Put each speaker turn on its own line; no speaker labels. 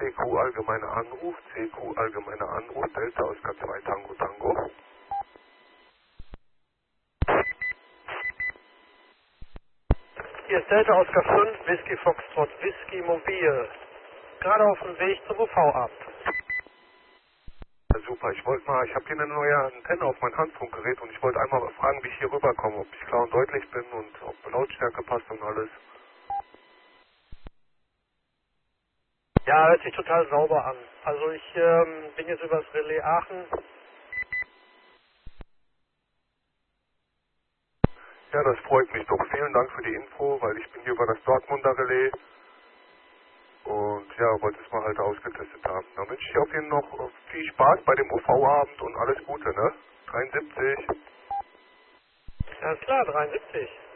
CQ allgemeiner Anruf, CQ allgemeiner Anruf, Delta Oscar 2 Tango Tango.
Hier ist Delta Oscar 5, Whisky Foxtrot, Whisky Mobil. Gerade auf dem Weg zum UV-Amt.
Ja, super, ich habe hier eine neue Antenne auf mein Handfunkgerät und ich wollte einmal fragen, wie ich hier rüberkomme, ob ich klar und deutlich bin und ob die Lautstärke passt und alles.
Ja, hört sich total sauber an. Also ich bin jetzt übers Relais Aachen.
Ja, das freut mich doch. Vielen Dank für die Info, weil ich bin hier über das Dortmunder Relais und ja, wollte es mal halt ausgetestet haben. Dann wünsche ich auf jeden Fall noch viel Spaß bei dem UV-Abend und alles Gute, ne? 73.
Alles klar, 73.